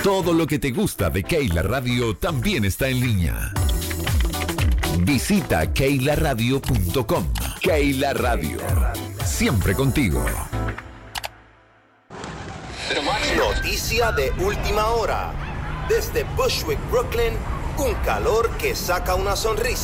Todo lo que te gusta de Keila Radio también está en línea. Visita keilaradio.com. Keila Radio. Siempre contigo. Noticia de última hora. Desde Bushwick, Brooklyn, un calor que saca una sonrisa.